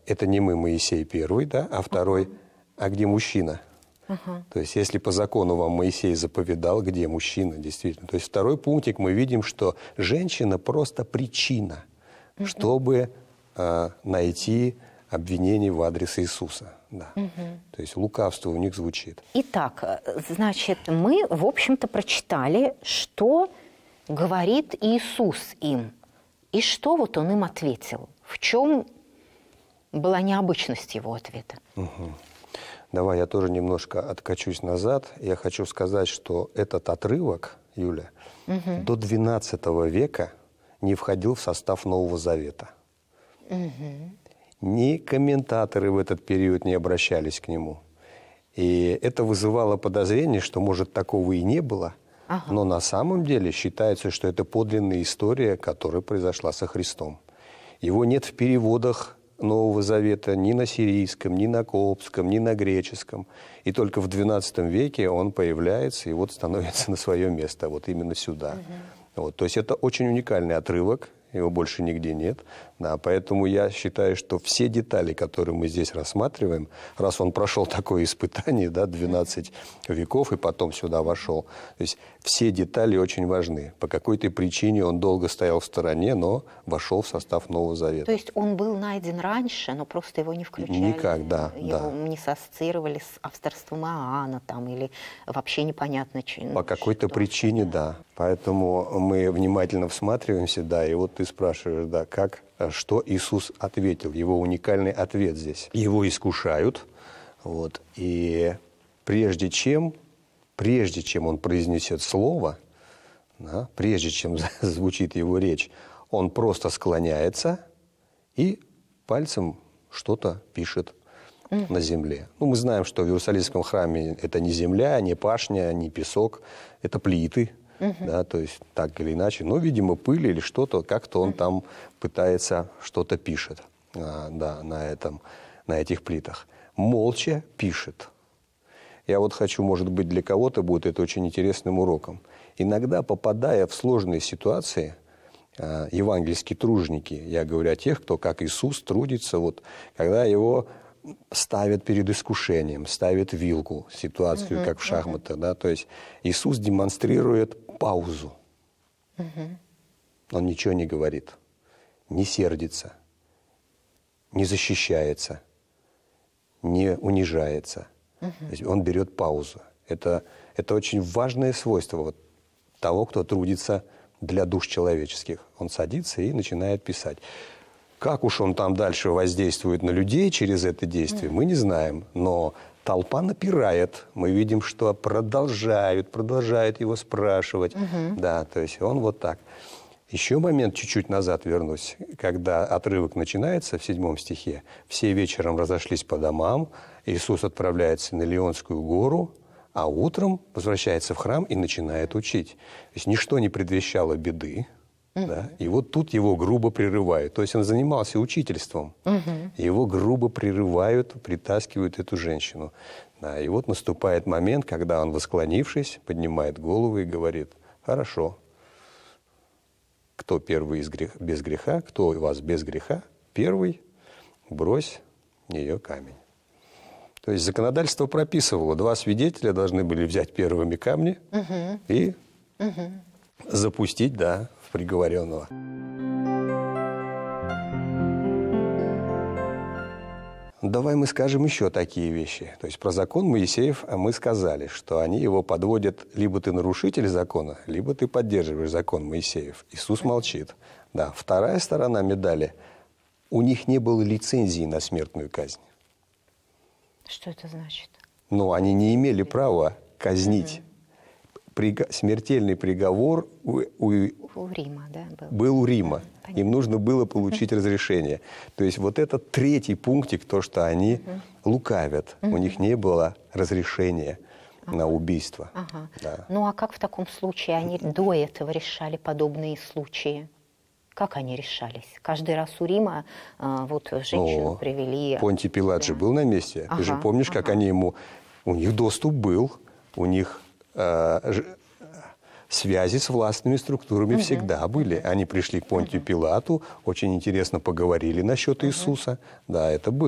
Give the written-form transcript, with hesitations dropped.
это не мы, Моисей первый, да, а второй, а где мужчина? То есть, если по закону вам Моисей заповедал, где мужчина, действительно. То есть, второй пунктик мы видим, что женщина просто причина, чтобы найти обвинение в адрес Иисуса. Да. То есть, лукавство у них звучит. Итак, значит, мы, в общем-то, прочитали, что говорит Иисус им. И что вот он им ответил? В чем была необычность его ответа? Давай я тоже немножко откачусь назад. Я хочу сказать, что этот отрывок, Юля, до XII века не входил в состав Нового Завета. Ни комментаторы в этот период не обращались к нему. И это вызывало подозрение, что, может, такого и не было. Но на самом деле считается, что это подлинная история, которая произошла со Христом. Его нет в переводах Нового Завета ни на сирийском, ни на коптском, ни на греческом. И только в XII веке он появляется и вот становится на свое место, вот именно сюда. Вот, то есть это очень уникальный отрывок, его больше нигде нет. Да, поэтому я считаю, что все детали, которые мы здесь рассматриваем, раз он прошел такое испытание, да, 12 веков и потом сюда вошел, то есть все детали очень важны. По какой-то причине он долго стоял в стороне, но вошел в состав Нового Завета. То есть он был найден раньше, но просто его не включали? Никак, да. Его не ассоциировали с авторством Иоанна там, или вообще непонятно, что. По какой-то причине, да. Поэтому мы внимательно всматриваемся, да, и вот ты спрашиваешь, да, что Иисус ответил, его уникальный ответ здесь. Его искушают, вот, и прежде чем он произнесет слово, да, прежде чем звучит его речь, он просто склоняется и пальцем что-то пишет на земле. Ну, мы знаем, что в Иерусалимском храме это не земля, не пашня, не песок, это плиты. Да, то есть так или иначе, но, видимо, пыль или что-то, как-то он там пытается, что-то пишет да, на этих плитах. Молча пишет. Я вот хочу, может быть, для кого-то будет это очень интересным уроком. Иногда, попадая в сложные ситуации, евангельские труженики, я говорю о тех, кто, как Иисус, трудится, вот, когда его ставят перед искушением, ставят вилку, ситуацию, как в шахматах. Да? То есть Иисус демонстрирует паузу. Он ничего не говорит, не сердится, не защищается, не унижается. То есть он берет паузу. Это очень важное свойство вот того, кто трудится для душ человеческих. Он садится и начинает писать. Как уж он там дальше воздействует на людей через это действие, мы не знаем. Но толпа напирает. Мы видим, что продолжают его спрашивать. Да, то есть он вот так. Еще момент, чуть-чуть назад вернусь. Когда отрывок начинается в 7 стихе, все вечером разошлись по домам, Иисус отправляется на Илионскую гору, а утром возвращается в храм и начинает учить. То есть ничто не предвещало беды. Да? И вот тут его грубо прерывают. То есть он занимался учительством. Его грубо прерывают, притаскивают эту женщину. Да? И вот наступает момент, когда он, восклонившись, поднимает голову и говорит: «Хорошо, кто первый без греха, кто из вас без греха, первый брось в нее камень». То есть законодательство прописывало: 2 свидетеля должны были взять первыми камни и запустить, да, приговоренного. Давай мы скажем еще такие вещи. То есть про закон Моисеев мы сказали, что они его подводят: либо ты нарушитель закона, либо ты поддерживаешь закон Моисеев. Иисус молчит. Да, вторая сторона медали: у них не было лицензии на смертную казнь. Что это значит? Ну, они не имели права казнить. Смертельный приговор у Рима, да, был у Рима. Им нужно было получить разрешение. То есть вот этот третий пунктик, то, что они лукавят. У них не было разрешения на убийство. Да. Ну а как в таком случае они до этого решали подобные случаи? Как они решались? Каждый раз у Рима вот женщину привели. Понтий Пилат же был на месте. Ты же помнишь, как они ему... У них доступ был, у них связи с властными структурами всегда были. Они пришли к Понтию Пилату, очень интересно поговорили насчет Иисуса. Да, это было.